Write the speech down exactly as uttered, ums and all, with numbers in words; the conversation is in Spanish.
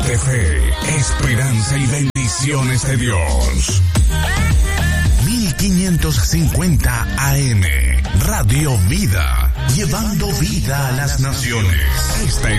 de fe, esperanza y bendiciones de Dios. mil quinientos cincuenta A M, Radio Vida, llevando vida a las naciones. Esta es